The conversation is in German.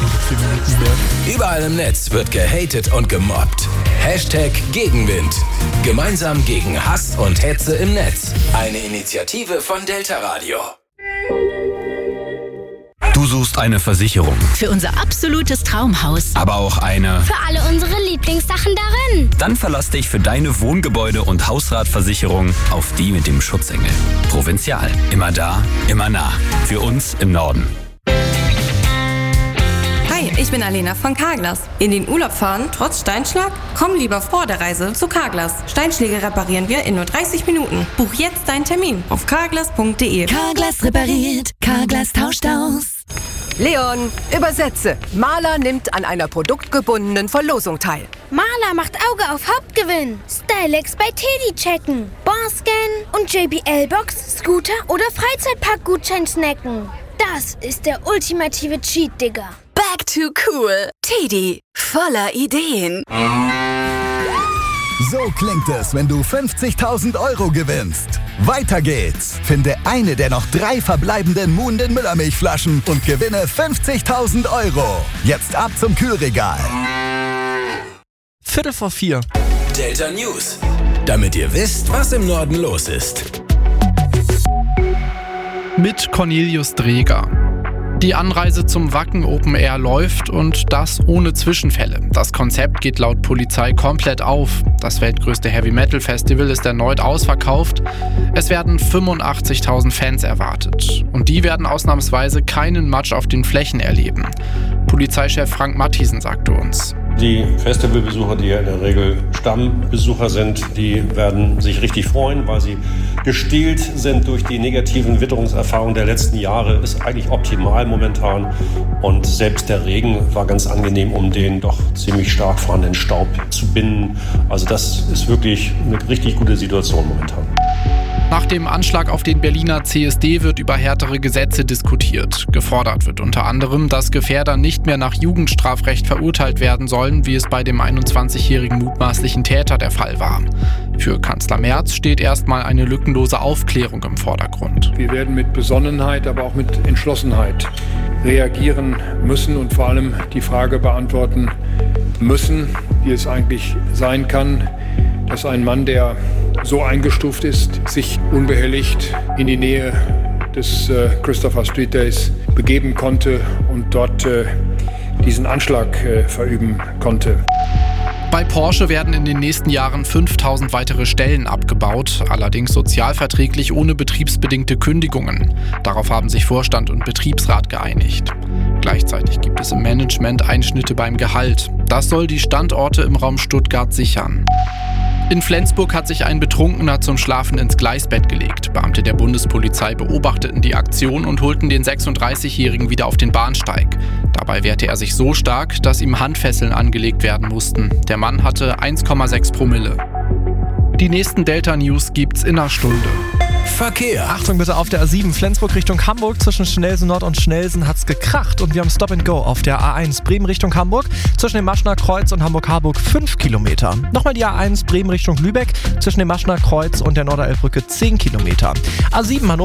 10 Minuten mehr. Überall im Netz wird gehatet und gemobbt. Hashtag Gegenwind. Gemeinsam gegen Hass und Hetze im Netz. Eine Initiative von Delta Radio. Du suchst eine Versicherung. Für unser absolutes Traumhaus. Aber auch eine für alle unsere Lieblingssachen darin. Dann verlass dich für deine Wohngebäude- und Hausratversicherung auf die mit dem Schutzengel. Provinzial. Immer da, immer nah. Für uns im Norden. Hi, ich bin Alena von Carglass. In den Urlaub fahren, trotz Steinschlag? Komm lieber vor der Reise zu Carglass. Steinschläge reparieren wir in nur 30 Minuten. Buch jetzt deinen Termin auf carglass.de. Carglass repariert, Carglass tauscht aus. Leon, übersetze. Maler nimmt an einer produktgebundenen Verlosung teil. Maler macht Auge auf Hauptgewinn. Stylex bei Teddy checken. Barscan und JBL-Box, Scooter oder Freizeitpark-Gutschein snacken. Das ist der ultimative Cheat, Digga. Back to cool. Teddy, voller Ideen. So klingt es, wenn du 50.000 € gewinnst. Weiter geht's. Finde eine der noch 3 verbleibenden Muhnden Müllermilchflaschen und gewinne 50.000 €. Jetzt ab zum Kühlregal. 3:45. Delta News. Damit ihr wisst, was im Norden los ist. Mit Cornelius Dreger. Die Anreise zum Wacken Open Air läuft und das ohne Zwischenfälle. Das Konzept geht laut Polizei komplett auf. Das weltgrößte Heavy-Metal-Festival ist erneut ausverkauft. Es werden 85.000 Fans erwartet. Und die werden ausnahmsweise keinen Matsch auf den Flächen erleben. Polizeichef Frank Matthiesen sagte uns: Die Festivalbesucher, die ja in der Regel Stammbesucher sind, die werden sich richtig freuen, weil sie gestählt sind durch die negativen Witterungserfahrungen der letzten Jahre. Ist eigentlich optimal momentan. Und selbst der Regen war ganz angenehm, um den doch ziemlich stark fahrenden Staub zu binden. Also das ist wirklich eine richtig gute Situation momentan. Nach dem Anschlag auf den Berliner CSD wird über härtere Gesetze diskutiert. Gefordert wird unter anderem, dass Gefährder nicht mehr nach Jugendstrafrecht verurteilt werden sollen, wie es bei dem 21-jährigen mutmaßlichen Täter der Fall war. Für Kanzler Merz steht erstmal eine lückenlose Aufklärung im Vordergrund. Wir werden mit Besonnenheit, aber auch mit Entschlossenheit reagieren müssen und vor allem die Frage beantworten müssen, wie es eigentlich sein kann, dass ein Mann, der so eingestuft ist, sich unbehelligt in die Nähe des Christopher Street Days begeben konnte und dort diesen Anschlag verüben konnte. Bei Porsche werden in den nächsten Jahren 5.000 weitere Stellen abgebaut, allerdings sozialverträglich ohne betriebsbedingte Kündigungen. Darauf haben sich Vorstand und Betriebsrat geeinigt. Gleichzeitig gibt es im Management Einschnitte beim Gehalt. Das soll die Standorte im Raum Stuttgart sichern. In Flensburg hat sich ein Betrunkener zum Schlafen ins Gleisbett gelegt. Beamte der Bundespolizei beobachteten die Aktion und holten den 36-Jährigen wieder auf den Bahnsteig. Dabei wehrte er sich so stark, dass ihm Handfesseln angelegt werden mussten. Der Mann hatte 1,6 Promille. Die nächsten Delta News gibt's in einer Stunde. Verkehr. Achtung bitte auf der A7 Flensburg Richtung Hamburg. Zwischen Schnelsen Nord und Schnelsen hat's gekracht und wir haben Stop and Go auf der A1 Bremen Richtung Hamburg. Zwischen dem Maschner Kreuz und Hamburg-Harburg 5 Kilometer. Nochmal die A1 Bremen Richtung Lübeck. Zwischen dem Maschner Kreuz und der Norderelbbrücke 10 Kilometer. A7 Hannover